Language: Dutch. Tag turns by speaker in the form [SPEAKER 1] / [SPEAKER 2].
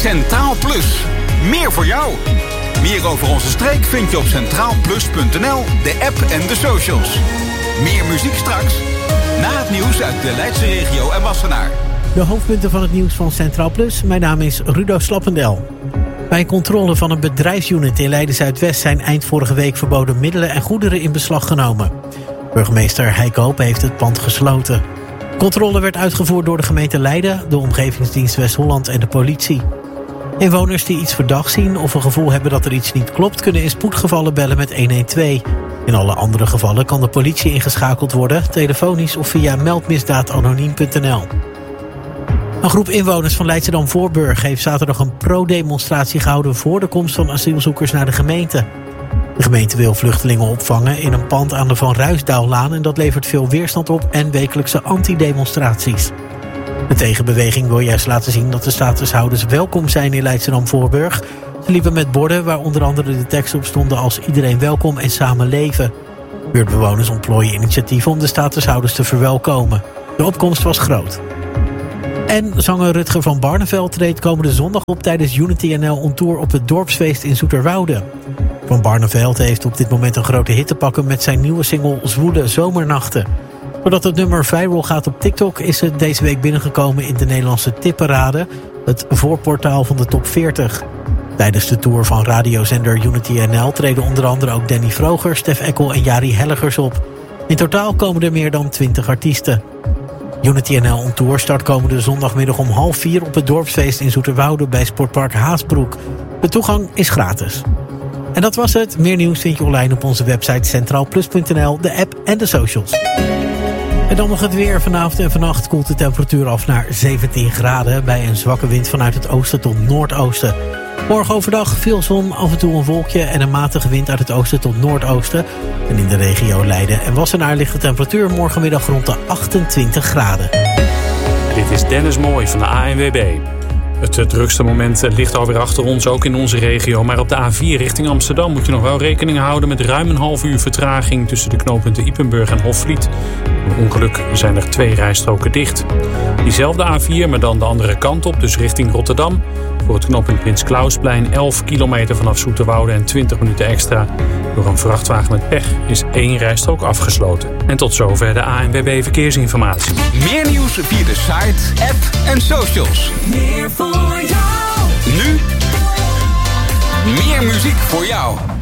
[SPEAKER 1] Centraal Plus. Meer voor jou. Meer over onze streek vind je op centraalplus.nl, de app en de socials. Meer muziek straks. Na het nieuws uit de Leidse regio en Wassenaar.
[SPEAKER 2] De hoofdpunten van het nieuws van Centraal Plus. Mijn naam is Rudo Slappendel. Bij een controle van een bedrijfsunit in Leiden-Zuidwest zijn eind vorige week verboden middelen en goederen in beslag genomen. Burgemeester Heike Hoop heeft het pand gesloten. De controle werd uitgevoerd door de gemeente Leiden, de Omgevingsdienst West-Holland en de politie. Inwoners die iets verdacht zien of een gevoel hebben dat er iets niet klopt, kunnen in spoedgevallen bellen met 112. In alle andere gevallen kan de politie ingeschakeld worden, telefonisch of via meldmisdaadanoniem.nl. Een groep inwoners van Leidschendam-Voorburg heeft zaterdag een pro-demonstratie gehouden voor de komst van asielzoekers naar de gemeente. De gemeente wil vluchtelingen opvangen in een pand aan de Van Ruisdaallaan en dat levert veel weerstand op en wekelijkse antidemonstraties. De tegenbeweging wil juist laten zien dat de statushouders welkom zijn in Leidschendam-Voorburg. Ze liepen met borden waar onder andere de teksten op stonden als iedereen welkom en samen leven. Buurtbewoners ontplooien initiatieven om de statushouders te verwelkomen. De opkomst was groot. En zanger Rutger van Barneveld treedt komende zondag op tijdens Unity NL On Tour op het dorpsfeest in Zoeterwoude. Van Barneveld heeft op dit moment een grote hit te pakken met zijn nieuwe single Zwoele Zomernachten. Doordat het nummer viral gaat op TikTok is het deze week binnengekomen in de Nederlandse tipparade, het voorportaal van de top 40. Tijdens de tour van radiozender Unity NL treden onder andere ook Danny Vroger, Stef Eckel en Jari Hellegers op. In totaal komen er meer dan 20 artiesten. Unity NL On Tour start komende zondagmiddag om 3:30 op het dorpsfeest in Zoeterwoude bij Sportpark Haasbroek. De toegang is gratis. En dat was het. Meer nieuws vind je online op onze website centraalplus.nl, de app en de socials. En dan nog het weer. Vanavond en vannacht koelt de temperatuur af naar 17 graden... bij een zwakke wind vanuit het oosten tot noordoosten. Morgen overdag veel zon, af en toe een wolkje... en een matige wind uit het oosten tot noordoosten. En in de regio Leiden en Wassenaar ligt de temperatuur morgenmiddag rond de 28 graden.
[SPEAKER 3] Dit is Dennis Mooij van de ANWB. Het drukste moment ligt alweer achter ons, ook in onze regio. Maar op de A4 richting Amsterdam moet je nog wel rekening houden met ruim een half uur vertraging tussen de knooppunten Ypenburg en Hofvliet. Door een ongeluk zijn er 2 rijstroken dicht. Diezelfde A4, maar dan de andere kant op, dus richting Rotterdam. Voor het knooppunt Prins Klausplein 11 kilometer vanaf Zoeterwoude en 20 minuten extra. Door een vrachtwagen met pech is 1 rijstrook afgesloten. En tot zover de ANWB Verkeersinformatie.
[SPEAKER 1] Meer nieuws via de site, app en socials.
[SPEAKER 4] Meer voor jou.
[SPEAKER 1] Nu meer muziek voor jou.